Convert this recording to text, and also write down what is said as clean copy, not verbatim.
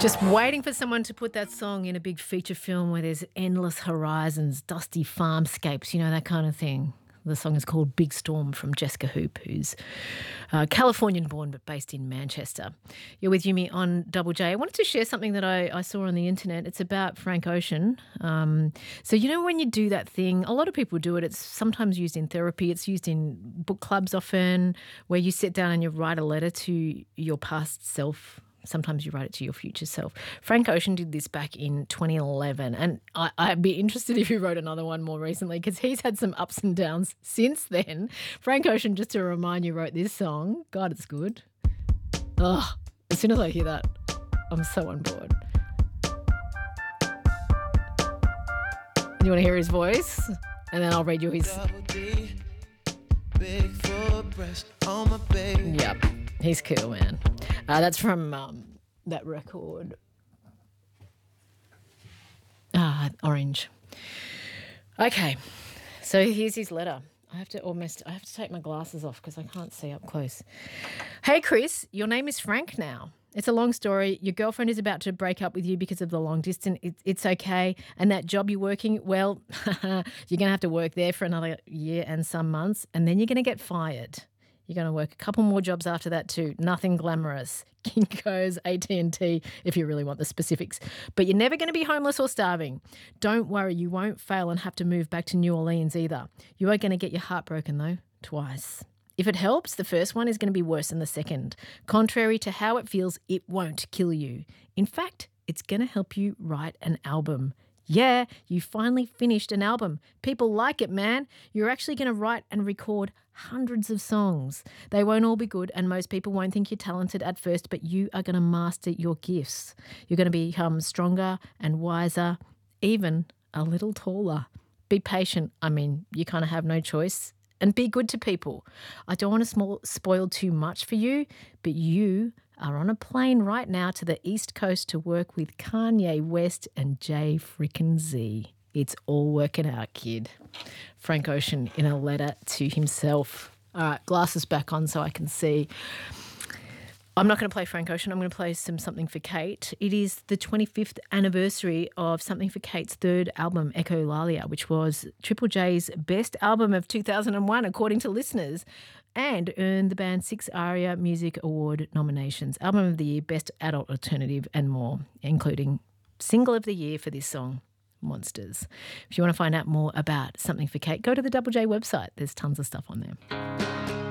Just waiting for someone to put that song in a big feature film where there's endless horizons, dusty farmscapes, that kind of thing. The song is called Big Storm from Jessica Hoop, who's Californian born but based in Manchester. You're with Yumi on Double J. I wanted to share something that I saw on the internet. It's about Frank Ocean. So when you do that thing, a lot of people do it. It's sometimes used in therapy. It's used in book clubs often, where you sit down and you write a letter to your past self. Sometimes you write it to your future self. Frank Ocean did this back in 2011, and I'd be interested if he wrote another one more recently because he's had some ups and downs since then. Frank Ocean, just to remind you, wrote this song. God, it's good. Ugh, as soon as I hear that, I'm so on board. You want to hear his voice? And then I'll read you his... Yep, he's cool, man. That's from that record, Orange. Okay, so here's his letter. I have to take my glasses off because I can't see up close. Hey, Chris, your name is Frank now. It's a long story. Your girlfriend is about to break up with you because of the long distance. It's okay. And that job you're working, well, you're going to have to work there for another year and some months, and then you're going to get fired. You're going to work a couple more jobs after that too. Nothing glamorous. Kinko's, AT&T, if you really want the specifics. But you're never going to be homeless or starving. Don't worry, you won't fail and have to move back to New Orleans either. You are going to get your heart broken though, twice. If it helps, the first one is going to be worse than the second. Contrary to how it feels, it won't kill you. In fact, it's going to help you write an album. Yeah, you finally finished an album. People like it, man. You're actually going to write and record hundreds of songs. They won't all be good and most people won't think you're talented at first, but you are going to master your gifts. You're going to become stronger and wiser, even a little taller. Be patient. You kind of have no choice. And be good to people. I don't want to spoil too much for you, but you are on a plane right now to the East Coast to work with Kanye West and Jay frickin' Z. It's all working out, kid. Frank Ocean in a letter to himself. All right, glasses back on so I can see. I'm not going to play Frank Ocean. I'm going to play Something for Kate. It is the 25th anniversary of Something for Kate's third album, Echolalia, which was Triple J's best album of 2001, according to listeners, and earned the band 6 ARIA Music Award nominations, Album of the Year, Best Adult Alternative, and more, including Single of the Year for this song, Monsters. If you want to find out more about Something for Kate, go to the Double J website. There's tons of stuff on there.